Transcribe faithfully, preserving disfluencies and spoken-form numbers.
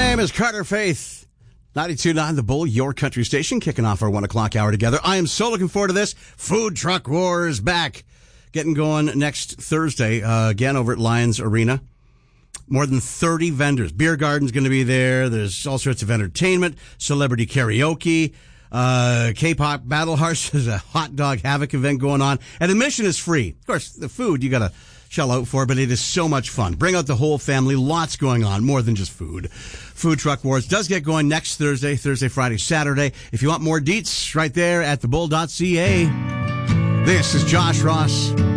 name is Carter Faith. ninety-two point nine The Bull, your country station, kicking off our one o'clock hour together. I am so looking forward to this. Food Truck Wars back. Getting going next Thursday, uh, again, over at Lions Arena. More than thirty vendors. Beer garden's going to be there. There's all sorts of entertainment, celebrity karaoke, uh, K-pop battle hearts. There's a hot dog havoc event going on. And admission is free. Of course, the food you got to shell out for, but it is so much fun. Bring out the whole family. Lots going on, more than just food. Food Truck Wars does get going next Thursday, Thursday, Friday, Saturday. If you want more deets, right there at the bull dot c a. This is Josh Ross.